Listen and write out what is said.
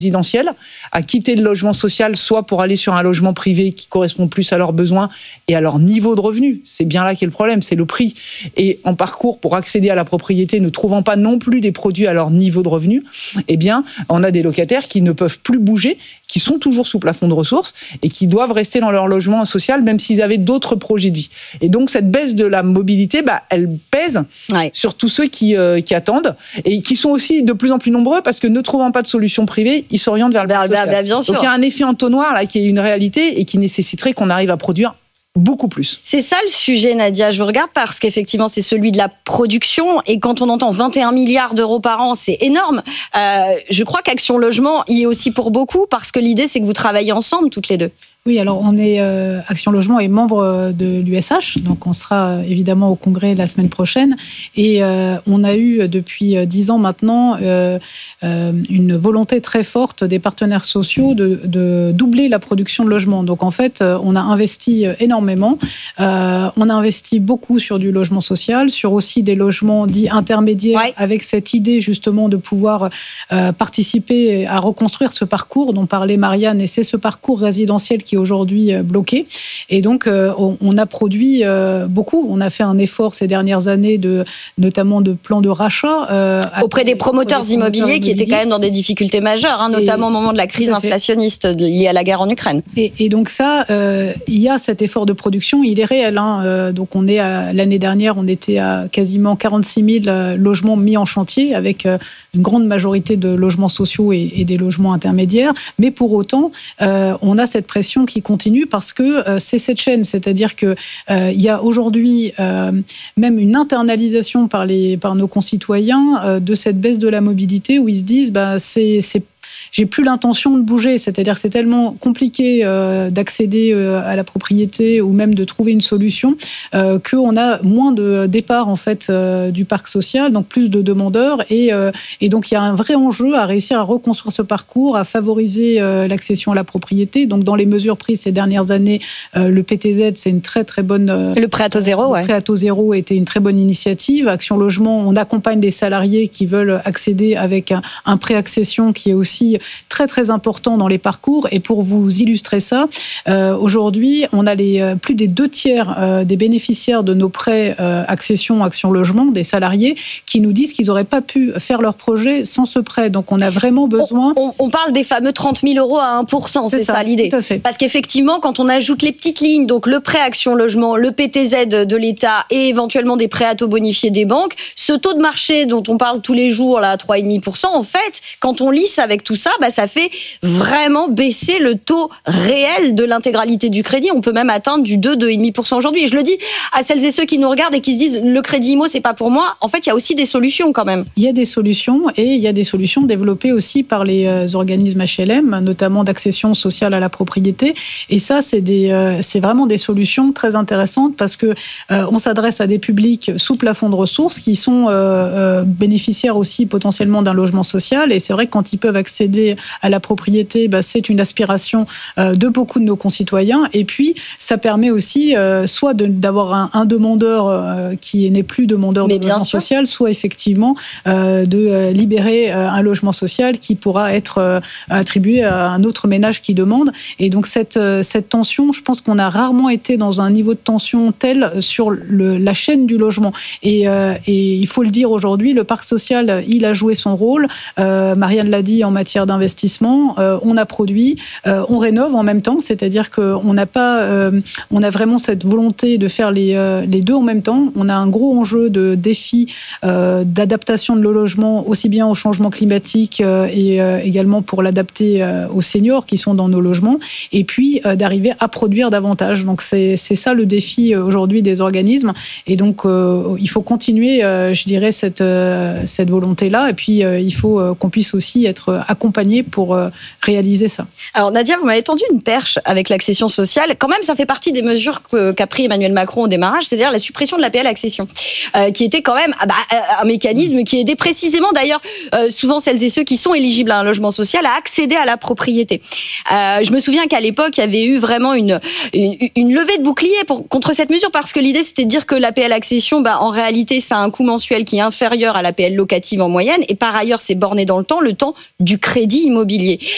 résidentiel, à quitter le logement social, soit pour aller sur un logement privé qui correspond plus à leurs besoins et à leur niveau de revenu. C'est bien là qu'est le problème, c'est le prix. Et en parcours, pour accéder à la propriété, ne trouvant pas non plus des produits à leur niveau de revenu, eh bien, on a des locataires qui ne peuvent plus bouger, qui sont toujours sous plafond de ressources et qui doivent rester dans leur logement social, même s'ils avaient d'autres projets de vie. Et donc, cette baisse de la mobilité, elle pèse sur tous ceux qui attendent et qui sont aussi de plus en plus nombreux parce que ne trouvant pas de solution privée, ils s'orientent vers le social. Bien sûr. Donc il y a un effet entonnoir là qui est une réalité et qui nécessiterait qu'on arrive à produire beaucoup plus. C'est ça le sujet, Nadia. Je vous regarde parce qu'effectivement, c'est celui de la production. Et quand on entend 21 milliards d'euros par an, c'est énorme. Je crois qu'Action Logement y est aussi pour beaucoup parce que l'idée, c'est que vous travaillez ensemble toutes les deux. Oui, alors on est Action Logement est membre de l'USH, donc on sera évidemment au congrès la semaine prochaine. Et on a eu depuis 10 ans maintenant une volonté très forte des partenaires sociaux de doubler la production de logements. Donc en fait, on a investi énormément. On a investi beaucoup sur du logement social, sur aussi des logements dits intermédiaires, avec cette idée justement de pouvoir participer à reconstruire ce parcours dont parlait Marianne. Et c'est ce parcours résidentiel qui est aujourd'hui bloqué. Et donc, on a produit beaucoup. On a fait un effort ces dernières années, notamment de plans de rachat. Auprès des promoteurs immobiliers qui étaient quand même dans des difficultés majeures, notamment au moment de la crise inflationniste liée à la guerre en Ukraine. Et donc ça, il y a cet effort de production, il est réel. Donc l'année dernière, on était à quasiment 46 000 logements mis en chantier, avec une grande majorité de logements sociaux et des logements intermédiaires. Mais pour autant, on a cette pression qui continue parce que c'est cette chaîne. C'est-à-dire qu'il y a aujourd'hui même une internalisation par nos concitoyens de cette baisse de la mobilité où ils se disent j'ai plus l'intention de bouger, c'est-à-dire que c'est tellement compliqué d'accéder à la propriété ou même de trouver une solution qu'on a moins de départ en fait du parc social, donc plus de demandeurs et donc il y a un vrai enjeu à réussir à reconstruire ce parcours, à favoriser l'accession à la propriété. Donc dans les mesures prises ces dernières années, le PTZ c'est une très très bonne. Le prêt à taux zéro, Le prêt à taux zéro était une très bonne initiative. Action Logement, on accompagne des salariés qui veulent accéder avec un prêt accession qui est aussi très très important dans les parcours. Et pour vous illustrer ça, aujourd'hui, on a plus des 2/3 des bénéficiaires de nos prêts accession, Action Logement, des salariés, qui nous disent qu'ils n'auraient pas pu faire leur projet sans ce prêt. Donc on a vraiment besoin... On parle des fameux 30 000 euros à 1%, c'est ça l'idée. Tout à fait. Parce qu'effectivement, quand on ajoute les petites lignes, donc le prêt Action Logement, le PTZ de l'État et éventuellement des prêts à taux bonifiés des banques, ce taux de marché dont on parle tous les jours, là, 3,5%, en fait, quand on lisse avec tout ça, ça fait vraiment baisser le taux réel de l'intégralité du crédit. On peut même atteindre du 2,5% aujourd'hui. Et je le dis à celles et ceux qui nous regardent et qui se disent le crédit IMO, c'est pas pour moi. En fait, il y a aussi des solutions quand même. Il y a des solutions et il y a des solutions développées aussi par les organismes HLM, notamment d'accession sociale à la propriété. Et ça, c'est vraiment des solutions très intéressantes parce que on s'adresse à des publics sous plafond de ressources qui sont bénéficiaires aussi potentiellement d'un logement social. Et c'est vrai que quand ils peuvent accéder à la propriété, c'est une aspiration de beaucoup de nos concitoyens. Et puis, ça permet aussi soit d'avoir un demandeur qui n'est plus demandeur de logement social, soit effectivement de libérer un logement social qui pourra être attribué à un autre ménage qui demande. Et donc, cette tension, je pense qu'on a rarement été dans un niveau de tension tel sur la chaîne du logement. Et il faut le dire aujourd'hui, le parc social, il a joué son rôle. Marianne l'a dit en matière d'investissement, on a produit, on rénove en même temps, c'est-à-dire qu'on n'a pas, on a vraiment cette volonté de faire les deux en même temps. On a un gros enjeu de défi d'adaptation de nos logements, aussi bien au changement climatique et également pour l'adapter aux seniors qui sont dans nos logements, et puis d'arriver à produire davantage. Donc c'est ça le défi aujourd'hui des organismes, et donc il faut continuer, je dirais, cette volonté-là, et puis il faut qu'on puisse aussi être accompagné pour réaliser ça. Alors Nadia, vous m'avez tendu une perche avec l'accession sociale. Quand même, ça fait partie des mesures qu'a pris Emmanuel Macron au démarrage, c'est-à-dire la suppression de l'APL accession, qui était quand même un mécanisme qui aidait précisément, d'ailleurs, souvent celles et ceux qui sont éligibles à un logement social à accéder à la propriété. Je me souviens qu'à l'époque, il y avait eu vraiment une levée de bouclier contre cette mesure, parce que l'idée, c'était de dire que l'APL accession, en réalité, ça a un coût mensuel qui est inférieur à l'APL locative en moyenne, et par ailleurs, c'est borné dans le temps du crédit immobilier.